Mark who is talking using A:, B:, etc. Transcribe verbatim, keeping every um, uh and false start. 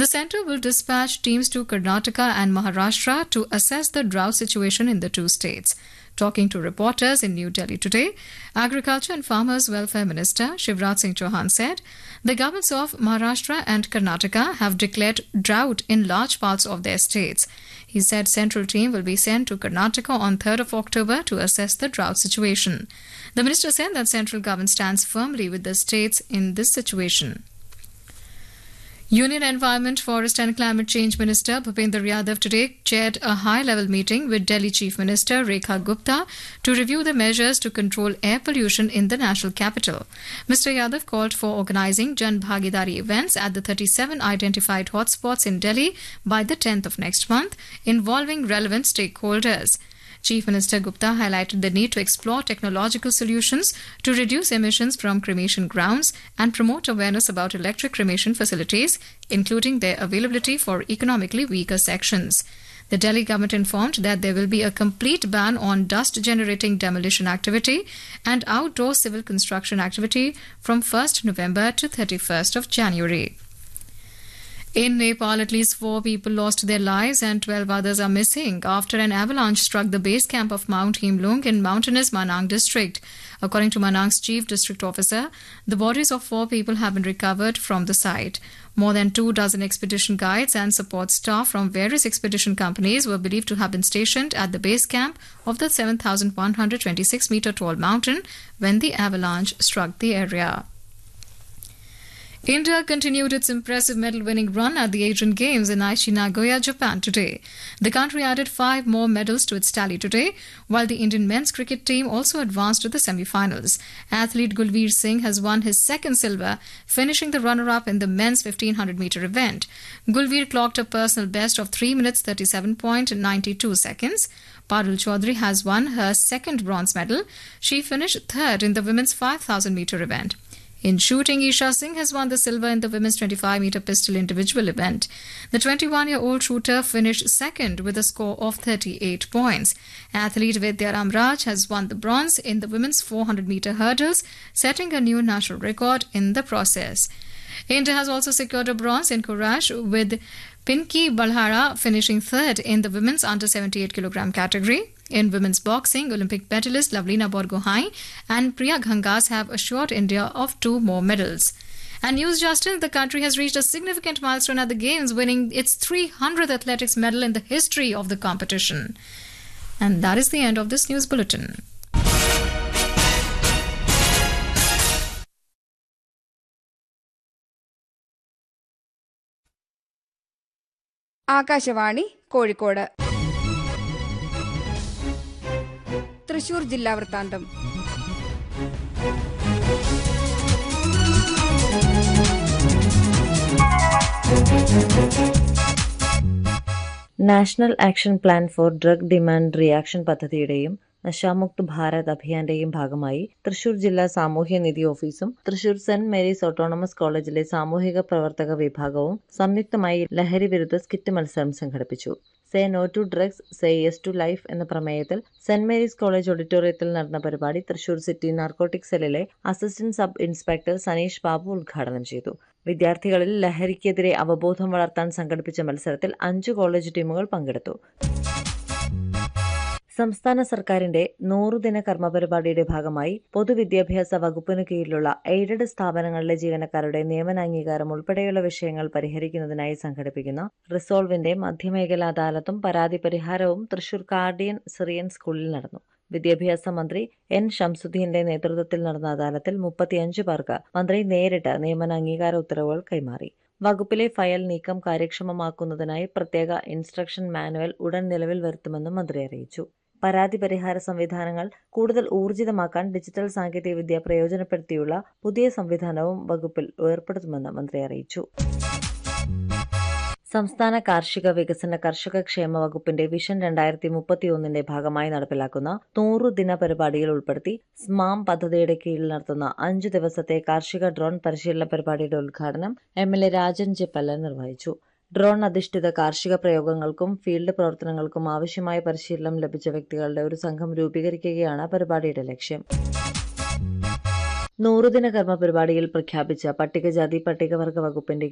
A: The centre will dispatch teams to Karnataka and Maharashtra to assess the drought situation in the two states. Talking to reporters in New Delhi today, Agriculture and Farmers Welfare Minister Shivraj Singh Chauhan said the governments of Maharashtra and Karnataka have declared drought in large parts of their states. He said central team will be sent to Karnataka on third of October to assess the drought situation. The minister said that central government stands firmly with the states in this situation. Union Environment, Forest and Climate Change Minister Bhupender Yadav today chaired a high-level meeting with Delhi Chief Minister Rekha Gupta to review the measures to control air pollution in the national capital. Mister Yadav called for organising Jan Bhagidari events at the thirty-seven identified hotspots in Delhi by the tenth of next month, involving relevant stakeholders. Chief Minister Gupta highlighted the need to explore technological solutions to reduce emissions from cremation grounds and promote awareness about electric cremation facilities, including their availability for economically weaker sections. The Delhi government informed that there will be a complete ban on dust-generating demolition activity and outdoor civil construction activity from first of November to thirty-first of January. In Nepal, at least four people lost their lives and twelve others are missing after an avalanche struck the base camp of Mount Himlung in mountainous Manang district. According to Manang's chief district officer, the bodies of four people have been recovered from the site. More than two dozen expedition guides and support staff from various expedition companies were believed to have been stationed at the base camp of the seven thousand one hundred twenty-six meter tall mountain when the avalanche struck the area. India continued its impressive medal-winning run at the Asian Games in Aichi, Nagoya, Japan today. The country added five more medals to its tally today, while the Indian men's cricket team also advanced to the semi-finals. Athlete Gulveer Singh has won his second silver, finishing the runner-up in the men's fifteen hundred meter event. Gulveer clocked a personal best of three minutes thirty-seven point nine two seconds. Parul Chaudhary has won her second bronze medal. She finished third in the women's five thousand meter event. In shooting, Isha Singh has won the silver in the women's twenty-five meter pistol individual event. The twenty-one-year-old shooter finished second with a score of thirty-eight points. Athlete Vidya Ramraj has won the bronze in the women's four hundred meter hurdles, setting a new national record in the process. India has also secured a bronze in Courage, with Pinky Balhara finishing third in the women's under seventy-eight kilogram category. In women's boxing, Olympic medalist Lavlina Borgohain and Priya Ghangas have assured India of two more medals. And news just in, the country has reached a significant milestone at the Games, winning its three hundredth athletics medal in the history of the competition. And that is the end of this news bulletin.
B: Akashvani Kozhikode. Thrissur ജില്ലാ വൃത്താന്തം.
C: National action plan for drug demand reaction പദ്ധതിയുടെയും Nasha Mukt Bharat അഭിയാന്റെയും ഭാഗമായി തൃശൂർ ജില്ലാ സാമൂഹ്യനിധി ഓഫീസും Thrissur saint Mary's autonomous കോളേജിലെ സാമൂഹിക പ്രവർത്തക വിഭാഗവും സംയുക്തമായി ലഹരി വിരുദ്ധ സ്കിറ്റ് മത്സരം സംഘടിപ്പിച്ചു. Say no to drugs, say yes to life എന്ന പ്രമേയത്തിൽ സെന്റ് മേരീസ് കോളേജ് ഓഡിറ്റോറിയത്തിൽ നടന്ന പരിപാടി തൃശൂർ സിറ്റി നാർക്കോട്ടിക് സെല്ലിലെ assistant sub inspector Saneesh Babu ഉദ്ഘാടനം ചെയ്തു. വിദ്യാർത്ഥികളിൽ ലഹരിക്കെതിരെ അവബോധം വളർത്താൻ സംഘടിപ്പിച്ച മത്സരത്തിൽ അഞ്ചു കോളേജ് ടീമുകൾ പങ്കെടുത്തു. സംസ്ഥാന സർക്കാരിന്റെ നൂറുദിന കർമ്മ പരിപാടിയുടെ ഭാഗമായി പൊതുവിദ്യാഭ്യാസ വകുപ്പിന് കീഴിലുള്ള എയ്ഡഡ് സ്ഥാപനങ്ങളിലെ ജീവനക്കാരുടെ നിയമനാംഗീകാരം ഉൾപ്പെടെയുള്ള വിഷയങ്ങൾ പരിഹരിക്കുന്നതിനായി സംഘടിപ്പിക്കുന്ന റിസോൾവിന്റെ മധ്യമേഖലാ അദാലത്തും പരാതി പരിഹാരവും തൃശൂർ കാർഡിയൻ സിറിയൻ സ്കൂളിൽ നടന്നു. വിദ്യാഭ്യാസ മന്ത്രി എൻ ഷംസുദ്ദീന്റെ നേതൃത്വത്തിൽ നടന്ന അദാലത്തിൽ മുപ്പത്തിയഞ്ചു പേർക്ക് മന്ത്രി നേരിട്ട് നിയമനാംഗീകാര ഉത്തരവുകൾ കൈമാറി. വകുപ്പിലെ ഫയൽ നീക്കം കാര്യക്ഷമമാക്കുന്നതിനായി പ്രത്യേക ഇൻസ്ട്രക്ഷൻ മാനുവൽ ഉടൻ നിലവിൽ വരുത്തുമെന്നും മന്ത്രി അറിയിച്ചു. പരാതി പരിഹാര സംവിധാനങ്ങൾ കൂടുതൽ ഊർജിതമാക്കാൻ ഡിജിറ്റൽ സാങ്കേതികവിദ്യ പ്രയോജനപ്പെടുത്തിയുള്ള പുതിയ സംവിധാനവും വകുപ്പിൽ ഏർപ്പെടുത്തുമെന്ന് മന്ത്രി അറിയിച്ചു. സംസ്ഥാന കാർഷിക വികസന കർഷക ക്ഷേമ വകുപ്പിന്റെ വിഷൻ രണ്ടായിരത്തി മുപ്പത്തിയൊന്നിന്റെ ഭാഗമായി നടപ്പിലാക്കുന്ന നൂറു ദിന പരിപാടിയിൽ ഉൾപ്പെടുത്തി സ്മാം പദ്ധതിയുടെ കീഴിൽ നടത്തുന്ന അഞ്ചു ദിവസത്തെ കാർഷിക ഡ്രോൺ പരിശീലന പരിപാടിയുടെ ഉദ്ഘാടനം എം എൽ എ രാജൻ ചെപ്പല്ല നിർവഹിച്ചു. ഡ്രോൺ അധിഷ്ഠിത കാർഷിക പ്രയോഗങ്ങൾക്കും ഫീൽഡ് പ്രവർത്തനങ്ങൾക്കും ആവശ്യമായ പരിശീലനം ലഭിച്ച വ്യക്തികളുടെ ഒരു സംഘം രൂപീകരിക്കുകയാണ് പരിപാടിയുടെ ലക്ഷ്യം. നൂറുദിന കർമ്മ പരിപാടിയിൽ പ്രഖ്യാപിച്ച പട്ടികജാതി പട്ടികവർഗ വകുപ്പിന്റെ